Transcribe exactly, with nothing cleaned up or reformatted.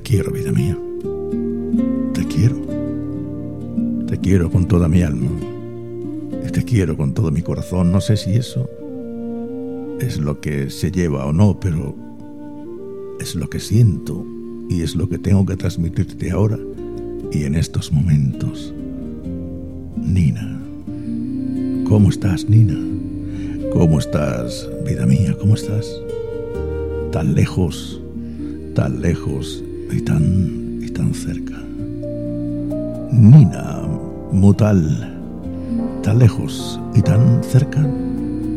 quiero, vida mía. Te quiero. Te quiero con toda mi alma. Te quiero con todo mi corazón. No sé si eso es lo que se lleva o no, pero es lo que siento y es lo que tengo que transmitirte ahora y en estos momentos. Nina. ¿Cómo estás, Nina? ¿Cómo estás, vida mía? ¿Cómo estás? Tan lejos, tan lejos y tan, y tan cerca. Nina Mutal, tan lejos y tan cerca.